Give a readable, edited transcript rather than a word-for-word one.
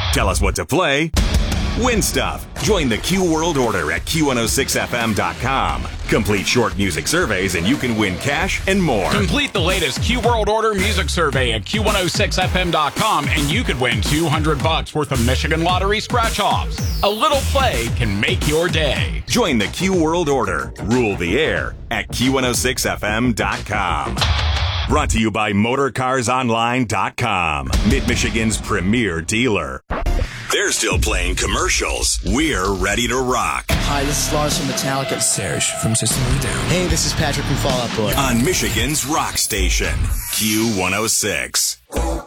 Tell us what to play. Win stuff. Join the Q World Order at Q106FM.com. Complete short music surveys and you can win cash and more. Complete the latest Q World Order music survey at Q106FM.com and you could win $200 worth of Michigan Lottery scratch-offs. A little play can make your day. Join the Q World Order. Rule the air at Q106FM.com. Brought to you by MotorCarsOnline.com, Mid-Michigan's premier dealer. They're still playing commercials. We're ready to rock. Hi, this is Lars from Metallica. Serge from System of a Down. Hey, this is Patrick from Fall Out Boy. On Michigan's rock station, Q106.